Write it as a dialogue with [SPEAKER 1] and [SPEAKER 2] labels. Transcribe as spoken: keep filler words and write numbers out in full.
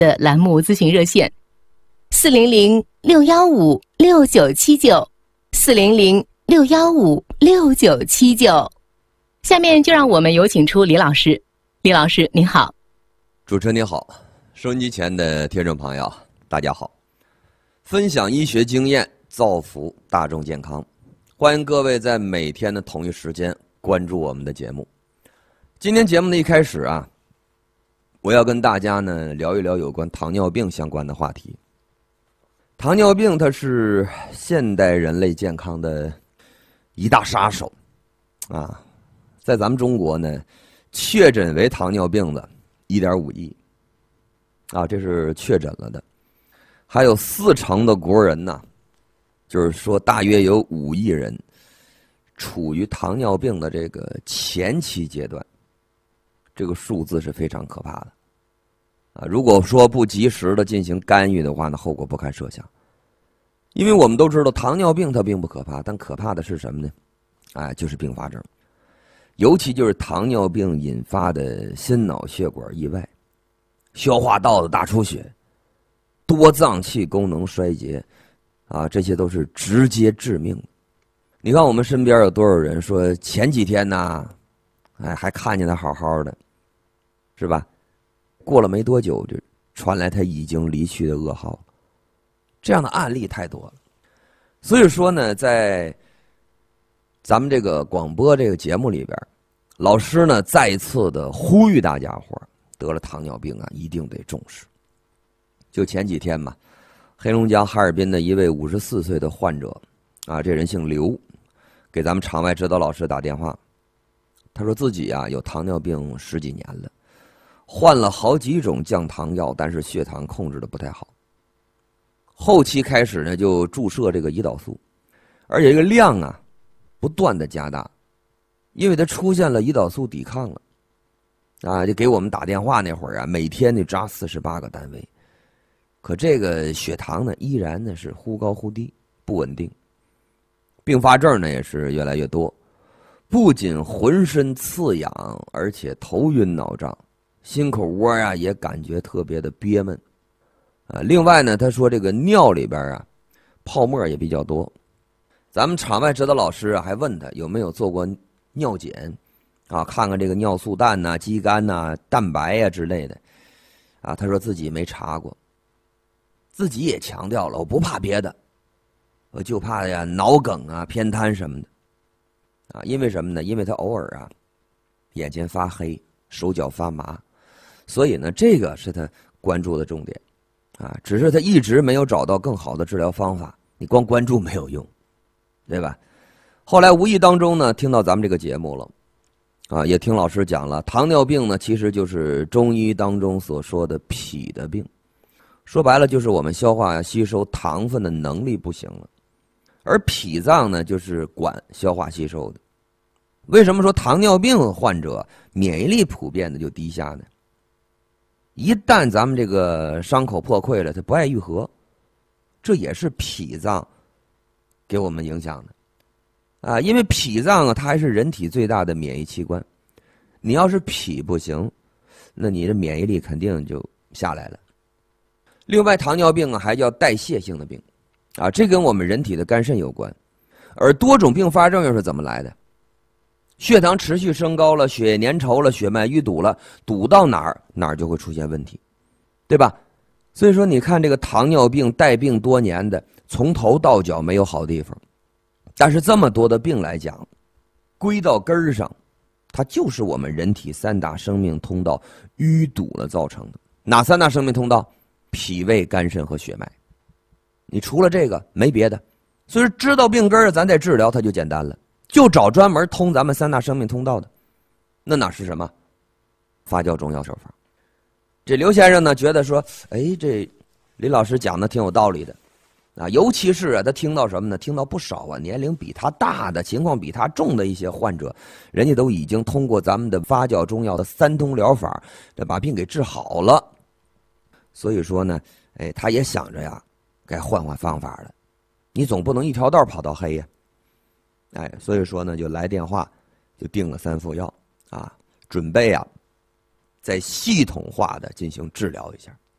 [SPEAKER 1] 的栏目咨询热线：四零零六幺五六九七九，四零零六幺五六九七九。下面就让我们有请出李老师。李老师您好。
[SPEAKER 2] 主持人您好，收音机前的听众朋友大家好，分享医学经验，造福大众健康，欢迎各位在每天的同一时间关注我们的节目。今天节目的一开始啊，我要跟大家呢聊一聊有关糖尿病相关的话题。糖尿病它是现代人类健康的一大杀手啊，在咱们中国呢，确诊为糖尿病的 一点五亿啊，这是确诊了的。还有四成的国人呢，就是说大约有五亿人处于糖尿病的这个前期阶段，这个数字是非常可怕的啊！如果说不及时的进行干预的话，那后果不堪设想。因为我们都知道糖尿病它并不可怕，但可怕的是什么呢？哎，就是并发症，尤其就是糖尿病引发的心脑血管意外、消化道的大出血、多脏器功能衰竭啊，这些都是直接致命的。你看我们身边有多少人说前几天呢，哎，还看见他好好的，是吧？过了没多久就传来他已经离去的噩耗，这样的案例太多了。所以说呢，在咱们这个广播这个节目里边，老师呢再一次的呼吁大家伙得了糖尿病啊，一定得重视。就前几天嘛，黑龙江哈尔滨的一位五十四岁的患者啊，这人姓刘，给咱们场外指导老师打电话，他说自己啊有糖尿病十几年了，换了好几种降糖药，但是血糖控制的不太好。后期开始呢，就注射这个胰岛素，而且这个量啊不断的加大，因为他出现了胰岛素抵抗了啊，就给我们打电话那会儿啊，每天得扎四十八个单位，可这个血糖呢依然呢是忽高忽低，不稳定，并发症呢也是越来越多，不仅浑身刺痒，而且头晕脑胀，心口窝啊也感觉特别的憋闷啊。另外呢，他说这个尿里边啊泡沫也比较多。咱们场外指导老师啊还问他有没有做过尿检啊，看看这个尿素氮呐、肌酐呐、蛋白呀、啊、之类的啊。他说自己没查过，自己也强调了，我不怕别的，我就怕呀脑梗啊、偏瘫什么的啊。因为什么呢？因为他偶尔啊眼前发黑、手脚发麻，所以呢这个是他关注的重点啊。只是他一直没有找到更好的治疗方法，你光关注没有用，对吧？后来无意当中呢听到咱们这个节目了啊，也听老师讲了，糖尿病呢其实就是中医当中所说的脾的病，说白了就是我们消化吸收糖分的能力不行了，而脾脏呢就是管消化吸收的。为什么说糖尿病患者免疫力普遍的就低下呢？一旦咱们这个伤口破溃了，它不爱愈合，这也是脾脏给我们影响的啊。因为脾脏啊它还是人体最大的免疫器官，你要是脾不行，那你的免疫力肯定就下来了。另外糖尿病啊还叫代谢性的病啊，这跟我们人体的肝肾有关。而多种并发症又是怎么来的？血糖持续升高了，血液粘稠了，血脉淤堵了，堵到哪儿哪儿就会出现问题，对吧？所以说你看这个糖尿病带病多年的，从头到脚没有好地方，但是这么多的病来讲，归到根儿上，它就是我们人体三大生命通道淤堵了造成的。哪三大生命通道？脾胃肝肾和血脉。你除了这个没别的，所以知道病根儿咱再治疗它就简单了，就找专门通咱们三大生命通道的。那哪是什么发酵中药手法？这刘先生呢觉得说，哎，这李老师讲的挺有道理的啊，尤其是啊他听到什么呢？听到不少啊年龄比他大的、情况比他重的一些患者，人家都已经通过咱们的发酵中药的三通疗法，这把病给治好了。所以说呢，哎，他也想着呀，该换换方法了。你总不能一条道跑到黑呀，哎，所以说呢，就来电话，就定了三副药啊，准备啊，再系统化的进行治疗一下。